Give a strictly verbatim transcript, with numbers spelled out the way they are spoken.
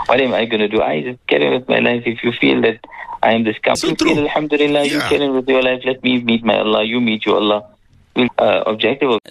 What am I going to do? I just carry on with my life. If you feel that I am this So company, true. feel Alhamdulillah, you Yeah. carry on with your life. Let me meet my Allah. You meet your Allah. Uh, objective of